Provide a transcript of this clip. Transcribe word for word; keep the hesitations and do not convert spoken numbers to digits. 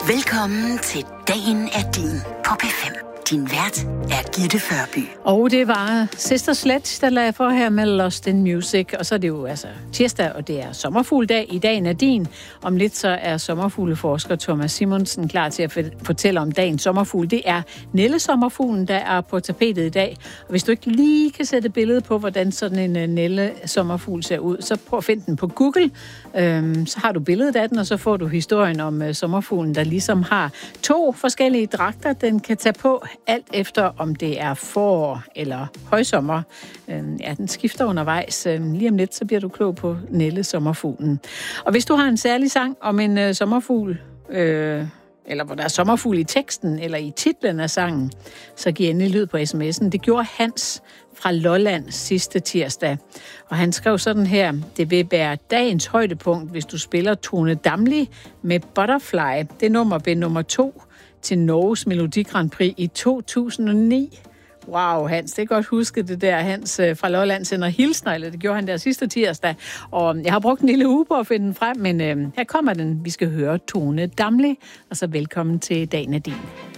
Velkommen til Dagen er din på P fem. Din vært er Gitte Førby. Og det var Sister Sledge, der lagde for her med Lost in Music. Og så er det jo altså tirsdag, og det er sommerfugledag. I dagen er din. Om lidt så er sommerfugleforsker Thomas Simonsen klar til at fortælle om dagens sommerfugl. Det er nellesommerfuglen, der er på tapetet i dag. Og hvis du ikke lige kan sætte billede på, hvordan sådan en nellesommerfugl ser ud, så prøv at finde den på Google. Øhm, så har du billedet af den, og så får du historien om uh, sommerfuglen, der ligesom har to forskellige dragter, den kan tage på, alt efter om det er forår eller højsommer. Øhm, ja, den skifter undervejs. Øhm, lige om lidt, så bliver du klog på nellesommerfuglen. Og hvis du har en særlig sang om en uh, sommerfugl, øh, eller hvor der er sommerfugl i teksten, eller i titlen af sangen, så giv endelig lyd på sms'en. Det gjorde Hans fra Lolland sidste tirsdag. Og han skrev sådan her: det vil være dagens højdepunkt, hvis du spiller Tone Damli med Butterfly. Det nummer blev nummer to til Norges Melodi Grand Prix i to tusind og ni. Wow, Hans, det er godt husket det der. Hans fra Lolland sender hilsner, eller det gjorde han der sidste tirsdag. Og jeg har brugt en lille uge på at finde den frem, men øh, her kommer den. Vi skal høre Tone Damli, og så velkommen til Dagen er din.